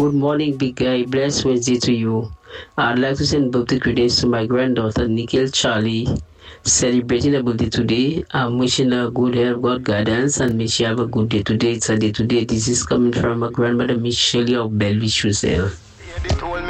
Good morning, big guy. Blessed Wednesday to you. I'd like to send birthday greetings to my granddaughter, Nikhil Charlie, celebrating her birthday today. I'm wishing her good health, God guidance, and may she have a good day today. It's a day today. This is coming from my grandmother, Miss Shelley of Bellevue, Choosel.